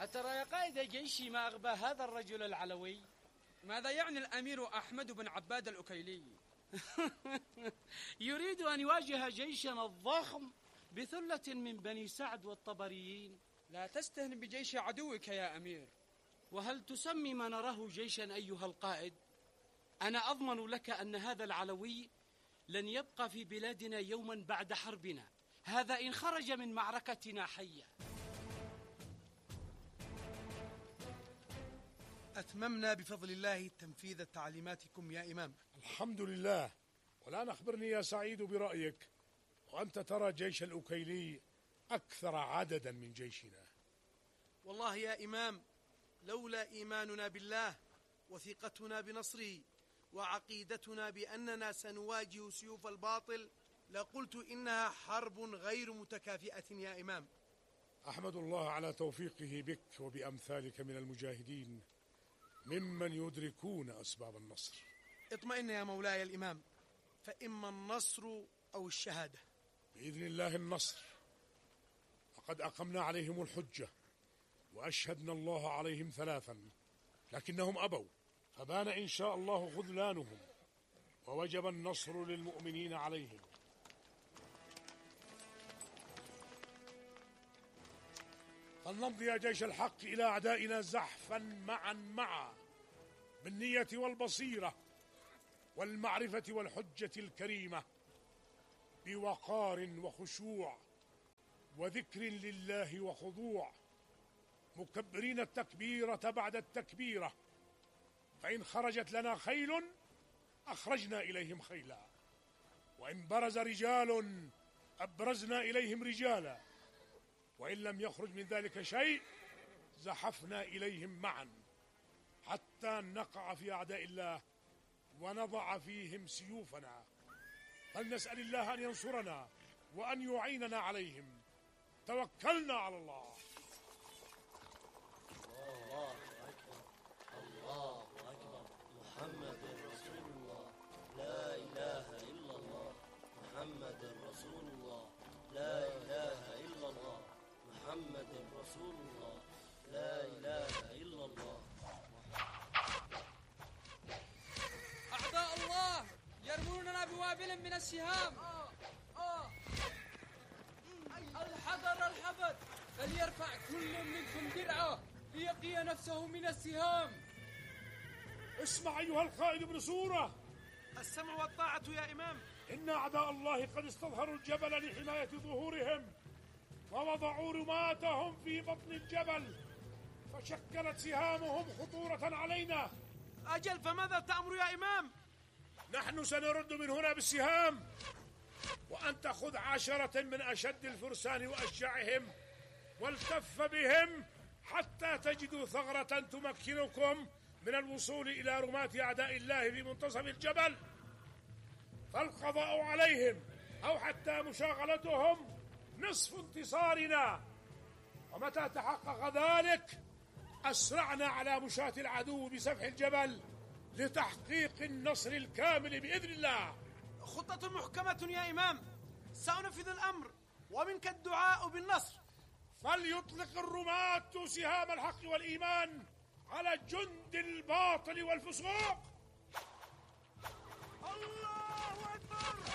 أترى يا قائد جيشي ما أغبى هذا الرجل العلوي؟ ماذا يعني الأمير أحمد بن عباد الأكيلي؟ يريد أن يواجه جيشنا الضخم بثلة من بني سعد والطبريين. لا تستهن بجيش عدوك يا أمير. وهل تسمي ما نراه جيشا أيها القائد؟ أنا أضمن لك أن هذا العلوي لن يبقى في بلادنا يوما بعد حربنا، هذا إن خرج من معركتنا حيا. أتممنا بفضل الله تنفيذ تعليماتكم يا إمام. الحمد لله. والآن أخبرني يا سعيد برأيك، وأنت ترى جيش الأكيلي أكثر عددا من جيشنا. والله يا إمام، لولا إيماننا بالله وثقتنا بنصره وعقيدتنا بأننا سنواجه سيوف الباطل لقلت إنها حرب غير متكافئة يا إمام. أحمد الله على توفيقه بك وبأمثالك من المجاهدين ممن يدركون أسباب النصر. اطمئن يا مولاي الإمام، فإما النصر أو الشهادة. بإذن الله النصر. فقد أقمنا عليهم الحجة وأشهدنا الله عليهم 3، لكنهم أبوا، فبان إن شاء الله خذلانهم، ووجب النصر للمؤمنين عليهم. فلنمضي يا جيش الحق إلى أعدائنا زحفا معا بالنية والبصيرة والمعرفة والحجة الكريمة، بوقار وخشوع وذكر لله وخضوع، مكبرين التكبيرة بعد التكبيرة، فإن خرجت لنا خيل أخرجنا إليهم خيلا، وإن برز رجال أبرزنا إليهم رجالا، وإن لم يخرج من ذلك شيء زحفنا إليهم معا حتى نقع في أعداء الله ونضع فيهم سيوفنا. فلنسأل الله أن ينصرنا وأن يعيننا عليهم. توكلنا على الله. الله أكبر، الله أكبر، محمد رسول الله، لا إله إلا الله، محمد رسول الله، لا إله إلا الله، محمد رسول الله، لا إله إلا الله. أعداء الله يرموننا بوابل من السهام. الحذر الحذر، فليرفع كل منكم درعه ليقي نفسه من السهام. اسمع أيها القائد ابن سورة. السمع والطاعة يا إمام. إن أعداء الله قد استظهروا الجبل لحماية ظهورهم، ووضعوا رماتهم في بطن الجبل، فشكلت سهامهم خطورة علينا. أجل، فماذا تأمر يا إمام؟ نحن سنرد من هنا بالسهام، وأنت خذ 10 من أشد الفرسان وأشجعهم والتف بهم حتى تجدوا ثغرة تمكنكم من الوصول إلى رماة أعداء الله في منتصف الجبل، فالقضاء عليهم أو حتى مشاغلتهم نصف انتصارنا. ومتى تحقق ذلك أسرعنا على مشاة العدو بسفح الجبل لتحقيق النصر الكامل بإذن الله. خطة محكمة يا إمام، سأنفذ الأمر، ومنك الدعاء بالنصر. فليطلق الرماة سهام الحق والإيمان على جند الباطل والفسوق. الله أكبر.